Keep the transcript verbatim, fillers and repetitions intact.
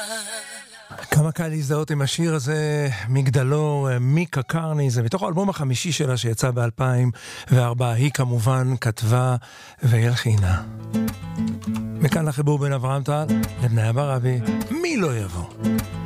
כמה קל להזדהות עם השיר הזה, מגדלור, מיקה קרני, זה מתוך האלבום החמישי שלה שיצא ב-אלפיים וארבע, היא כמובן כתבה והלחינה. מכאן לחיבור בין אברהם טל לבני ברבי, מי לא יבוא?